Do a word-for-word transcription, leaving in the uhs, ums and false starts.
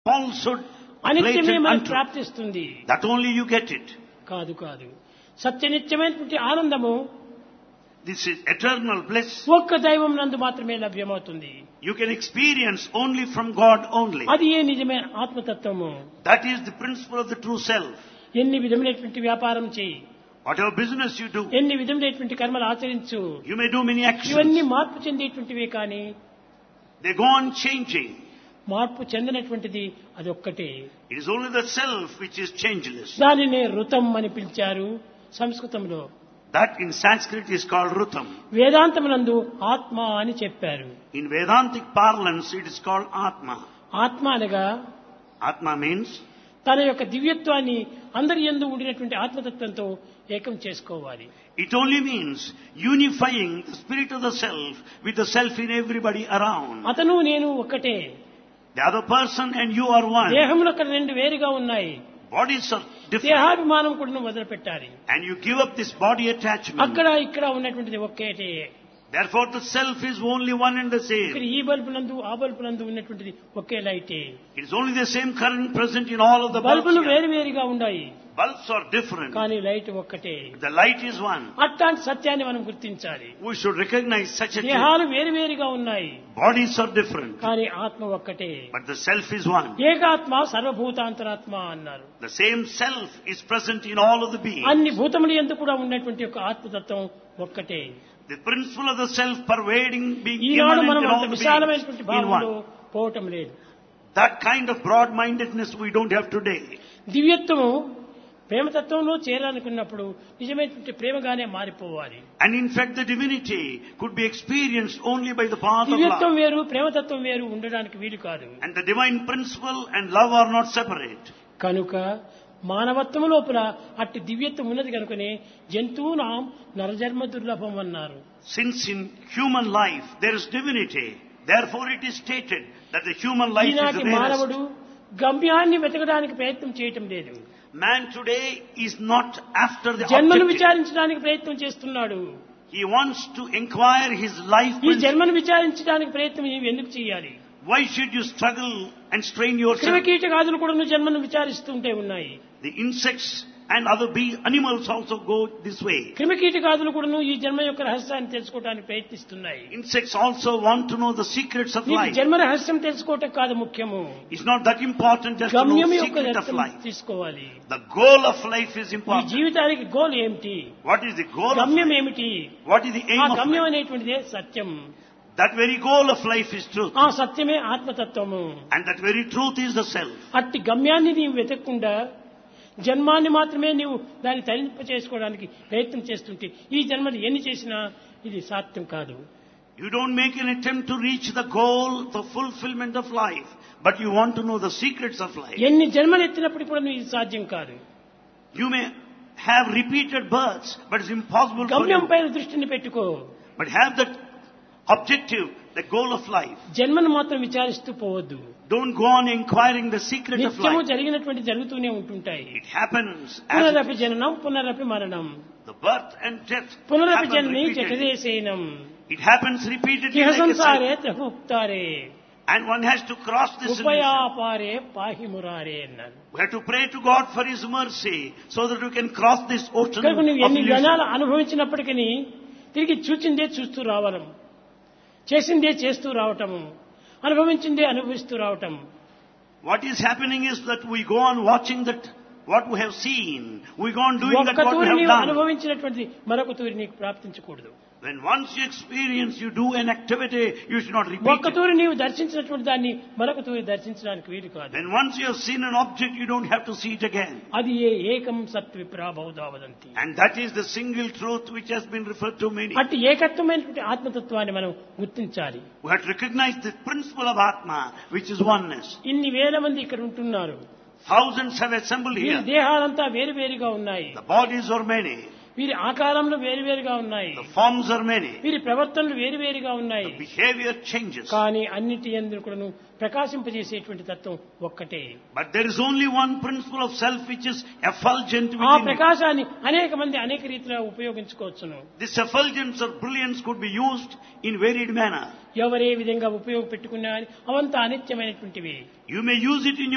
falsehood, అనిత్యమే blatant మనకు untruth. ప్రాప్తిస్తుంది. That only you get it. కాదు కాదు సత్యనిత్యమైనటువంటి ఆనందము This is eternal bliss. ఒక్క దైవం నందు మాత్రమే లభ్యమవుతుంది. You can experience only from God only. అది ఏ నిజమైన ఆత్మతత్వము. That is the principle of the true self. ఎన్ని విధములైనటువంటి వ్యాపారం చేయి, Whatever business you do, ఎన్ని విధములైనటువంటి కర్మలు ఆచరించు, you may do many ఇవన్నీ actions. మార్పు చెందేటువంటివే కానీ They go on changing. మార్పు చెందినటువంటిది అది ఒక్కటే. It is only the self which is changeless. దానినే ఋతం అని పిలిచారు సంస్కృతంలో. That in Sanskrit is called Rutam. వేదాంతమునందు ఆత్మ అని చెప్పారు. In Vedantic parlance, it is called Atma. ఆత్మ అనగా Atma means తన యొక్క దివ్యత్వాన్ని అందరి యందు ఉండినటువంటి ఆత్మతత్వంతో ఏకం చేసుకోవాలి. It only means unifying the spirit of the self with the self in everybody around. అతను నేను ఒకటే. The other person and you are one. దేహములు అక్కడ రెండు వేరుగా ఉన్నాయి. Bodies are different. దేహాభిమానం కూడా మొదలు పెట్టాలి. And you give up this body attachment. అక్కడ ఇక్కడ ఉన్నటువంటిది ఒకేటే. Therefore the self is only one and the ఇక్కడ same. ఈ బల్బు నందు ఆ బల్బు నందు ఉన్నటువంటిది ఒకే లైటే. It is only the same current present in all of the bulbs బల్బులు here. వేరు వేరుగా ఉన్నాయి Bulbs are different. కానీ లైట్ ఒక్కటే. The light is one. అట్లాంటి సత్యాన్ని మనం గుర్తించాలి. We should recognize such a thing. దేహాలు వేరు వేరుగా ఉన్నాయి Bodies are different. కానీ ఆత్మ ఒక్కటే. But the self is one. ఏకాత్మ సర్వభూతాంతరాత్మ అన్నారు. The same self is present in all of the beings. అన్ని భూతములు యందు కూడా ఉన్నటువంటి ఒక ఆత్మతత్వం ఒక్కటే. The principle of the self pervading, being Eenadu immanent మనం in అంత all the beings విశాలమైనటువంటి in భావంలో one. పోవటం లేదు. That kind of broad-mindedness we don't have today. దివ్యత్వము ప్రేమతత్వంలో చేరాలనుకున్నప్పుడు నిజమైనటువంటి ప్రేమగానే మారిపోవాలి. And in fact the divinity could be experienced only by the path of దివ్యత్వం love. వేరు ప్రేమతత్వం వేరు ఉండడానికి వీలు కాదు. And the divine principle and love are not separate. కనుక మానవత్వం లోపల అట్టి దివ్యత్వం ఉన్నది కనుకనే జంతువునాం నరజన్మ దుర్లభం అన్నారు. Since in human life there is divinity, therefore it is stated that the human life is ఈనాటి the మానవుడు rarest. గమ్యాన్ని వెతకడానికి ప్రయత్నం చేయటం లేదు. Man today is not after the జన్మను objective. విచారించడానికి ప్రయత్నం చేస్తున్నాడు. He wants to inquire his life ఈ principle. జన్మను విచారించడానికి ప్రయత్నం నీవు ఎందుకు చేయాలి? Why should you struggle and strain yourself? క్రిమికీటకాదులు కూడా నువ్వు జన్మను విచారిస్తుంటే ఉన్నాయి. The insects and other bee animals also go this way. క్రిమికీటకాదులు కూడా నువ్వు ఈ జన్మ యొక్క రహస్యాన్ని తెలుసుకోవడానికి ప్రయత్నిస్తున్నాయి. Insects also want to know the secrets of నీకు life. జన్మ రహస్యం తెలుసుకోవటం కాదు ముఖ్యము. It's not that important just to know గమ్యం the యొక్క secret of రహస్యం life. తీసుకోవాలి. The goal of life is ఈ important. జీవితానికి గోల్ ఏమిటి? What is the goal of గమ్యం life? ఏమిటి? What is the ఆ aim of గమ్యం life? అనేటువంటిదే Satyam. That very goal of life is truth. ఆ సత్యమే ఆత్మతత్వము. And that very truth is the self. అట్టి గమ్యాన్ని నీవు వెతకకుండా జన్మాన్ని మాత్రమే నీవు దాన్ని తరింప చేసుకోవడానికి ప్రయత్నం చేస్తుంటే ఈ జన్మలు ఎన్ని చేసినా ఇది సాధ్యం కాదు. You don't make an attempt to reach the goal, the fulfillment of life, but you want to know the secrets of life. ఎన్ని జన్మలు ఎత్తినప్పటికీ కూడా నువ్వు ఇది సాధ్యం కాదు. You may have repeated births, but it's impossible for గమ్యం you. పైన దృష్టిని పెట్టుకో. But have that objective, the goal of life. జన్మను మాత్రం విచారిస్తూ పోవద్దు. Don't go on inquiring the secret of నిత్యము life. జరిగినటువంటి జరుగుతూనే ఉంటుంటాయి. It happens as పునరపి it, జననం పునరపి మరణం the birth and death పునరపి happen Janani repeatedly. జఠదేశేనం It happens repeatedly ఇహ like a సంసారే cycle. త్రహుక్తారే And one has to cross this illusion. ఉపయాపారే పాహి మురారే అన్నాను. We have to pray to God for His mercy so that we can cross this ocean కనుక నువ్వు of ఎన్ని illusion. జనాలు అనుభవించినప్పటికీ తిరిగి చూచిందే చూస్తూ రావడం, చేసిందే చేస్తూ రావటము, అనుభవించిందే అనుభవిస్తూ రావటం. What is happening is that we go on watching that what we have seen. We go on doing that ఒక్క what we తూరి have నీవు done. అనుభవించినటువంటి మరొక తూరి నీకు ప్రాప్తించకూడదు. When once you experience, you do an activity, you should not repeat ఒక్క it. తూరి నీవు దర్శించినటువంటి దాన్ని మరొక తూరి దర్శించడానికి వీలు కాదు. When once you have seen an object, you don't have to see it again. అది ఏ ఏకం సత్ విప్రాబౌదావదంతి. And that is the single truth which has been referred to many. అట్టి ఏకత్వమైనటువంటి ఆత్మతత్వాన్ని మనం గుర్తించాలి. We have to recognize the principle of Atma, which is oneness. ఇన్ని వేల మంది ఇక్కడ ఉంటున్నారు. Thousands have assembled వీరి here. దేహాలంతా వేరు వేరుగా ఉన్నాయి. The bodies are many. వీరి ఆకారంలో వేరు వేరుగా ఉన్నాయి. The forms are many. వీరి ప్రవర్తనలు వేరు వేరుగా ఉన్నాయి. The behavior changes. కానీ అన్నిటి యందు కూడాను ప్రకాశింపజేసేటువంటి తత్వం ఒక్కటే. But there is only one principle of self which is effulgent ఆ within you. ప్రకాశాన్ని అనేక మంది అనేక రీతిలో ఉపయోగించుకోవచ్చును. This effulgence or brilliance could be used in varied manner. ఎవరే విధంగా ఉపయోగపెట్టుకున్నా అవంతా అనిత్యమైనటువంటివి. You may use it in your